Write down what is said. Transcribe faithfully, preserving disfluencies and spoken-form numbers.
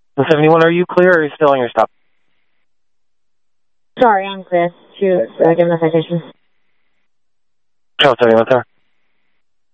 The seventy-one, are you clear or are you still on your stop? Sorry, I'm clear. She was uh, giving a citation. Charles seventy-one, sir.